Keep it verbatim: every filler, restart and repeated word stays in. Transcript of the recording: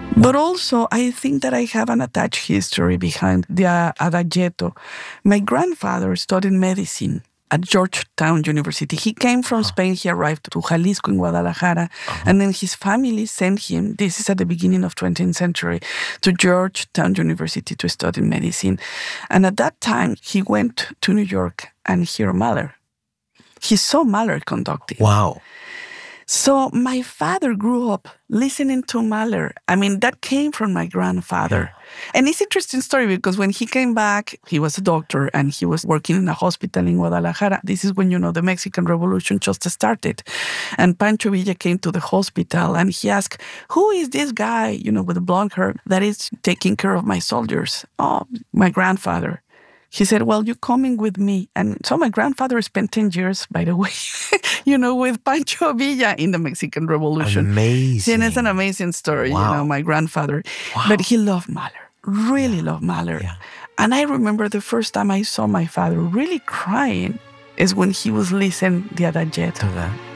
But also, I think that I have an attached history behind the uh, Adagietto. My grandfather studied medicine at Georgetown University. He came from uh-huh. Spain. He arrived to Jalisco in Guadalajara. Uh-huh. And then his family sent him, this is at the beginning of twentieth century, to Georgetown University to study medicine. And at that time, he went to New York and heard Mahler. He saw Mahler conducting. Wow. So my father grew up listening to Mahler. I mean, that came from my grandfather. Yeah. And it's an interesting story because when he came back, he was a doctor and he was working in a hospital in Guadalajara. This is when, you know, the Mexican Revolution just started. And Pancho Villa came to the hospital and he asked, who is this guy, you know, with the blonde hair that is taking care of my soldiers? Oh, my grandfather. He said, well, you're coming with me. And so my grandfather spent ten years, by the way, you know, with Pancho Villa in the Mexican Revolution. Amazing. And it's an amazing story, wow. you know, my grandfather. Wow. But he loved Mahler, really yeah. loved Mahler. Yeah. And I remember the first time I saw my father really crying is when he was listening the Adagietto. To that.